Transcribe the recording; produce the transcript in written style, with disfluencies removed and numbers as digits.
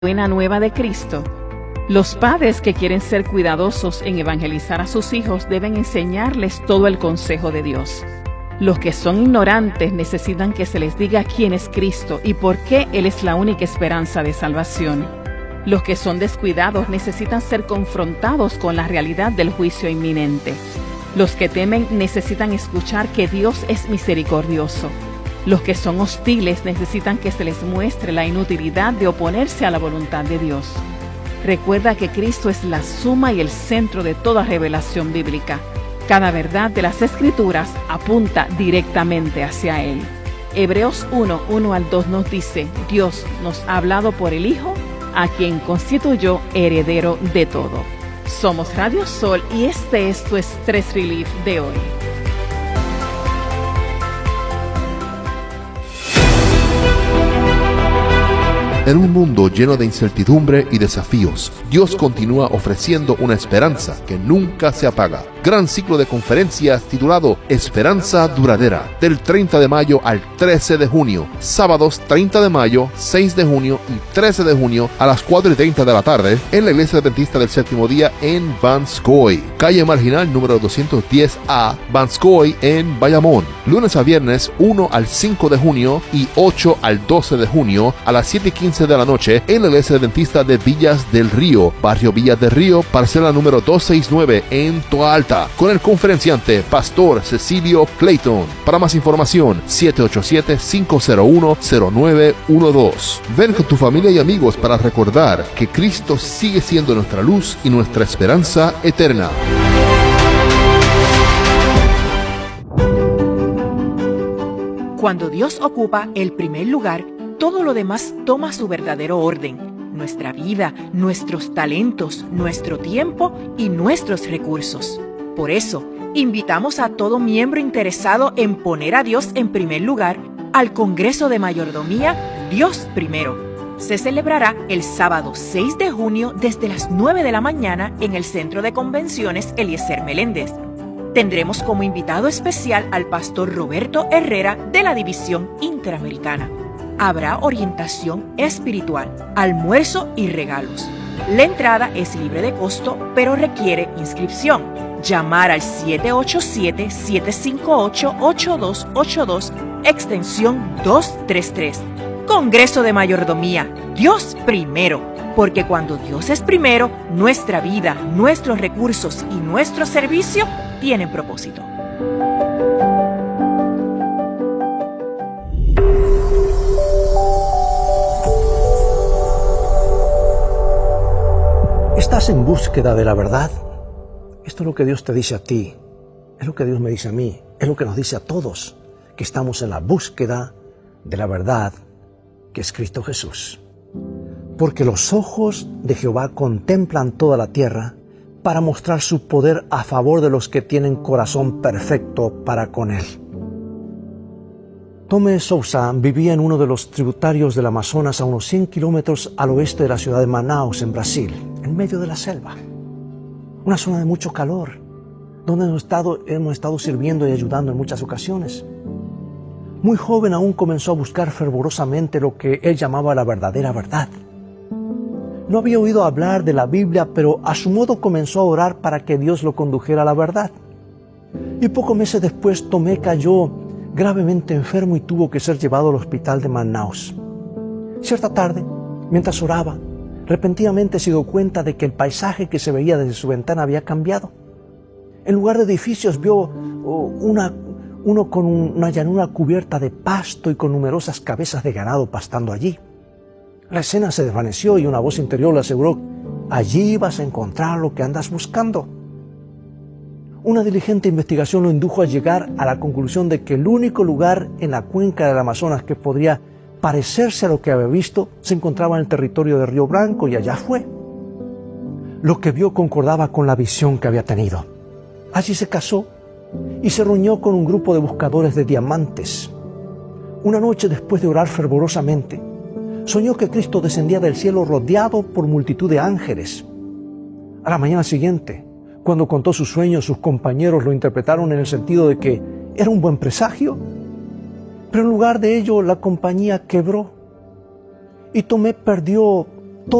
buena nueva de Cristo. Los padres que quieren ser cuidadosos en evangelizar a sus hijos deben enseñarles todo el consejo de Dios. Los que son ignorantes necesitan que se les diga quién es Cristo y por qué Él es la única esperanza de salvación. Los que son descuidados necesitan ser confrontados con la realidad del juicio inminente. Los que temen necesitan escuchar que Dios es misericordioso. Los que son hostiles necesitan que se les muestre la inutilidad de oponerse a la voluntad de Dios. Recuerda que Cristo es la suma y el centro de toda revelación bíblica. Cada verdad de las Escrituras apunta directamente hacia Él. Hebreos 1:1-2 nos dice: Dios nos ha hablado por el Hijo, a quien constituyó heredero de todo. Somos Radio Sol y este es tu Stress Relief de hoy. En un mundo lleno de incertidumbre y desafíos, Dios continúa ofreciendo una esperanza que nunca se apaga. Gran ciclo de conferencias titulado Esperanza Duradera, del 30 de mayo al 13 de junio, sábados 30 de mayo, 6 de junio y 13 de junio a las 4:30 de la tarde en la Iglesia Adventista del Séptimo Día en Vanscoy, calle Marginal número 210A, Vanscoy en Bayamón. Lunes a viernes 1 al 5 de junio y 8 al 12 de junio a las 7:15 de la noche en la Iglesia Adventista de Villas del Río, barrio Villas del Río, parcela número 269 en Toa Alta, con el conferenciante Pastor Cecilio Clayton. Para más información, 787-501-0912. Ven con tu familia y amigos para recordar que Cristo sigue siendo nuestra luz y nuestra esperanza eterna. Cuando Dios ocupa el primer lugar, todo lo demás toma su verdadero orden. Nuestra vida, nuestros talentos, nuestro tiempo y nuestros recursos. Por eso, invitamos a todo miembro interesado en poner a Dios en primer lugar al Congreso de Mayordomía Dios Primero. Se celebrará el sábado 6 de junio desde las 9 de la mañana en el Centro de Convenciones Eliezer Meléndez. Tendremos como invitado especial al pastor Roberto Herrera de la División Interamericana. Habrá orientación espiritual, almuerzo y regalos. La entrada es libre de costo, pero requiere inscripción. Llamar al 787-758-8282, extensión 233. Congreso de Mayordomía, Dios primero. Porque cuando Dios es primero, nuestra vida, nuestros recursos y nuestro servicio tienen propósito. ¿Estás en búsqueda de la verdad? Esto es lo que Dios te dice a ti, es lo que Dios me dice a mí, es lo que nos dice a todos, que estamos en la búsqueda de la verdad, que es Cristo Jesús. Porque los ojos de Jehová contemplan toda la tierra para mostrar su poder a favor de los que tienen corazón perfecto para con Él. Tomé Sousa vivía en uno de los tributarios del Amazonas a unos 100 kilómetros al oeste de la ciudad de Manaus, en Brasil, en medio de la selva. Una zona de mucho calor, donde hemos estado sirviendo y ayudando en muchas ocasiones. Muy joven aún comenzó a buscar fervorosamente lo que él llamaba la verdadera verdad. No había oído hablar de la Biblia, pero a su modo comenzó a orar para que Dios lo condujera a la verdad. Y pocos meses después Tomé cayó gravemente enfermo y tuvo que ser llevado al hospital de Manaus. Cierta tarde, mientras oraba, repentinamente se dio cuenta de que el paisaje que se veía desde su ventana había cambiado. En lugar de edificios vio uno con una llanura cubierta de pasto y con numerosas cabezas de ganado pastando allí. La escena se desvaneció y una voz interior le aseguró: allí vas a encontrar lo que andas buscando. Una diligente investigación lo indujo a llegar a la conclusión de que el único lugar en la cuenca del Amazonas que podría parecerse a lo que había visto se encontraba en el territorio de Río Branco, y allá fue. Lo que vio concordaba con la visión que había tenido. Allí se casó y se reunió con un grupo de buscadores de diamantes. Una noche, después de orar fervorosamente, soñó que Cristo descendía del cielo rodeado por multitud de ángeles. A la mañana siguiente, cuando contó su sueño, sus compañeros lo interpretaron en el sentido de que era un buen presagio. Pero en lugar de ello, la compañía quebró y Tomé perdió